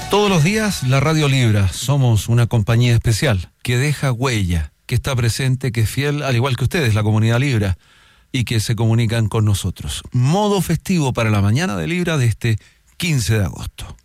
Todos los días la Radio Libra. Somos una compañía especial que deja huella, que está presente, que es fiel, al igual que ustedes, la comunidad Libra, y que se comunican con nosotros. Modo festivo para la mañana de Libra de este 15 de agosto.